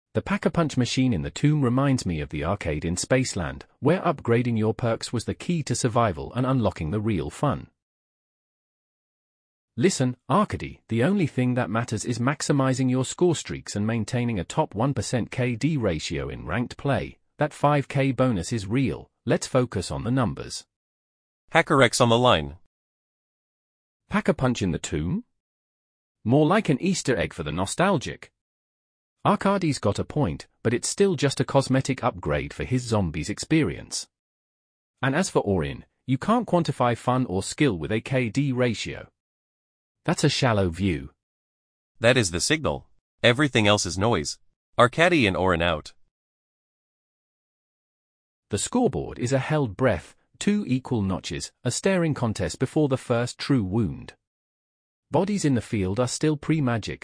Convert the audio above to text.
The Pack-a-Punch machine in the tomb reminds me of the arcade in Spaceland, where upgrading your perks was the key to survival and unlocking the real fun. Listen, Arcady, the only thing that matters is maximizing your score streaks and maintaining a top 1% KD ratio in ranked play. That 5k bonus is real, let's focus on the numbers. HackerX on the line. Pack-a-Punch in the tomb? More like an Easter egg for the nostalgic. Arcady's got a point, but it's still just a cosmetic upgrade for his zombies experience. And as for Orion, you can't quantify fun or skill with a KD ratio. That's a shallow view. That is the signal. Everything else is noise. Arcady and Orion out. The scoreboard is a held breath, 2 equal notches, a staring contest before the first true wound. Bodies in the field are still pre-magic,